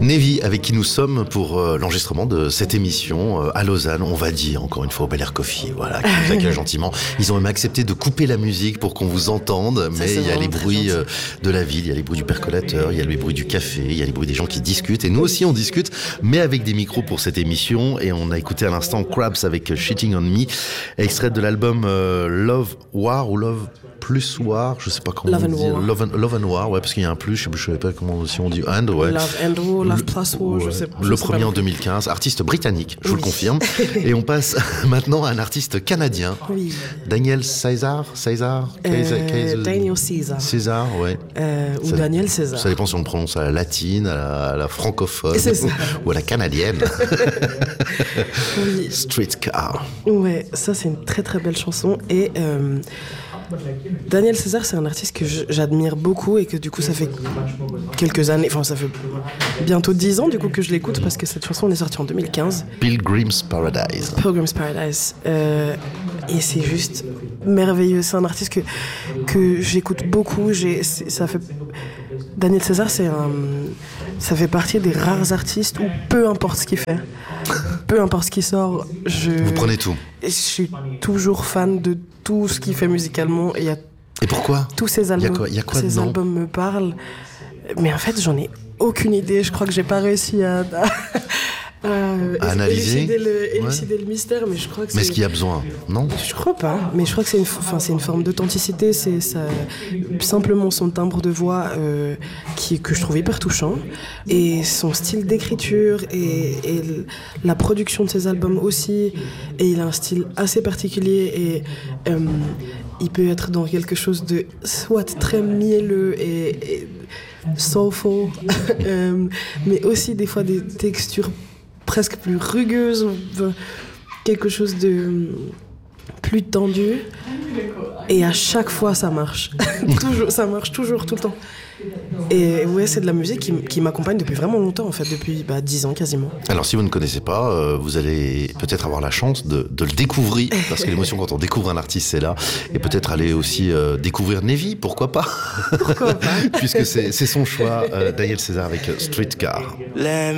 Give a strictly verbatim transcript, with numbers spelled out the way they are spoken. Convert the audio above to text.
Nevi, avec qui nous sommes pour euh, l'enregistrement de cette émission euh, à Lausanne, on va dire encore une fois au Bel Air Coffee, voilà, qui nous accueille gentiment. Ils ont même accepté de couper la musique pour qu'on vous entende, mais ça, il y a les bruits euh, de la ville, il y a les bruits du percolateur, il y a les bruits du café, il y a les bruits des gens qui discutent, et nous aussi on discute, mais avec des micros pour cette émission, et on a écouté à l'instant Crabs avec Cheating on Me, extrait de l'album euh, Love War ou Love Plus War, je sais pas comment Love on dit. and War. Love and, Love and War, ouais, parce qu'il y a un plus, je, je savais pas comment si on dit and, ouais. Love and War, Love Le- Plus War, je ouais. sais Le je sais premier pas. en deux mille quinze, artiste britannique, je vous Oui. le confirme. Et on passe maintenant à un artiste canadien, Oui. Daniel César, César, César, Euh, César- Daniel Caesar. César, ouais. Euh, ou Ça- Daniel César. Ça dépend si on le prononce à la latine, à la, à la francophone C'est ça. ou à la canadienne. Oui. Streetcar. Ouais, ça c'est une très très belle chanson. Et euh, Daniel César, c'est un artiste que je- j'admire beaucoup et que du coup ça fait quelques années, enfin ça fait bientôt dix ans du coup que je l'écoute parce que cette chanson elle est sortie en deux mille quinze. Pilgrim's Paradise. Pilgrim's Paradise. Euh, et c'est juste merveilleux. C'est un artiste que, que j'écoute beaucoup. J'ai, c'est- ça fait... Daniel César, c'est un, ça fait partie des rares artistes où peu importe ce qu'il fait, peu importe ce qui sort, je, Vous prenez tout. je suis toujours fan de tout ce qu'il fait musicalement. Et il y a Et pourquoi? tous ces Il y a albums, quoi- il y a quoi ces dedans albums me parlent. Mais en fait, j'en ai aucune idée. Je crois que j'ai pas réussi à, à, À analyser. élucider, le, Ouais. élucider le mystère. Mais je crois que Mais c'est... est-ce qu'il y a besoin? Non? Je crois pas, mais je crois que c'est une, enfin, c'est une forme d'authenticité, c'est ça, simplement son timbre de voix euh, qui, que je trouve hyper touchant, et son style d'écriture, et, et l- la production de ses albums aussi, et il a un style assez particulier, et euh, il peut être dans quelque chose de soit très mielleux et, et soulful, euh, mais aussi des fois des textures presque plus rugueuses, ou, quelque chose de plus tendu, et à chaque fois ça marche. Toujours, ça marche toujours, tout le temps. Et ouais, c'est de la musique qui, m- qui m'accompagne depuis vraiment longtemps, en fait, depuis bah, dix ans quasiment. Alors si vous ne connaissez pas, euh, vous allez peut-être avoir la chance de, de le découvrir, parce que l'émotion quand on découvre un artiste c'est là, et peut-être aller aussi euh, découvrir Nevi, pourquoi pas? Pourquoi pas? Puisque c'est, c'est son choix, euh, Daniel César avec euh, Streetcar. Let